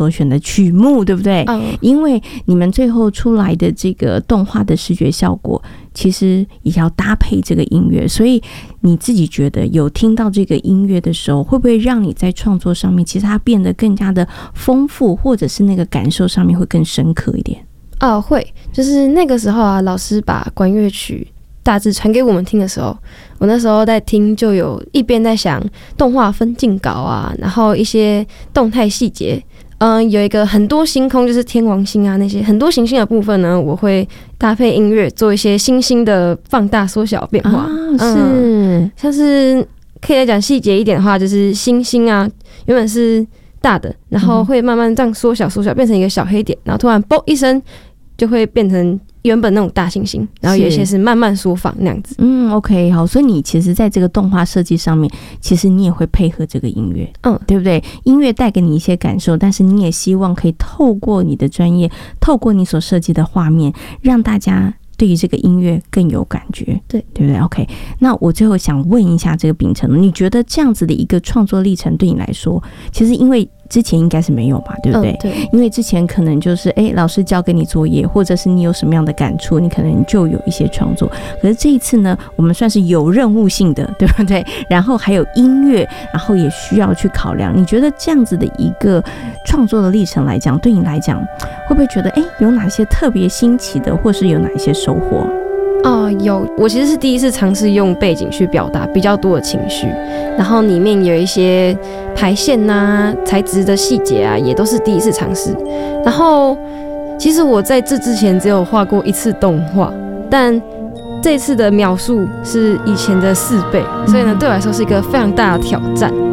所选的曲目，对不对？因为你们最后出来的这个动画的视觉效果其实也要搭配这个音乐，所以你自己觉得有听到这个音乐的时候，会不会让你在创作上面其实它变得更加的丰富，或者是那个感受上面会更深刻一点？ 会，就是那个时候啊，老师把管乐曲大致传给我们听的时候，我那时候在听，就有一边在想动画分镜稿啊，然后一些动态细节。有一个很多星空，就是天王星啊那些很多行星的部分呢，我会搭配音乐做一些星星的放大、缩小变化。是，像是可以来讲细节一点的话，就是星星啊，原本是大的，然后会慢慢这样缩小，变成一个小黑点，然后突然啵一声就会变成原本那种大猩猩，然后有一些是慢慢缩放那样子。 OK， 好，所以你其实在这个动画设计上面，其实你也会配合这个音乐，对不对？音乐带给你一些感受，但是你也希望可以透过你的专业，透过你所设计的画面，让大家对于这个音乐更有感觉，对不对 ？OK， 那我最后想问一下这个秉承，你觉得这样子的一个创作历程对你来说，其实因为之前应该是没有吧，对不对？对，因为之前可能就是老师交给你作业，或者是你有什么样的感触，你可能就有一些创作。可是这一次呢，我们算是有任务性的，对不对？然后还有音乐，然后也需要去考量。你觉得这样子的一个创作的历程来讲，对你来讲，会不会觉得有哪些特别新奇的，或是有哪一些收获？ 有，我其实是第一次尝试用背景去表达比较多的情绪，然后里面有一些排线啊、材质的细节啊，也都是第一次尝试。然后，其实我在这之前只有画过一次动画，但这次的描述是以前的4倍，所以呢，对我来说是一个非常大的挑战。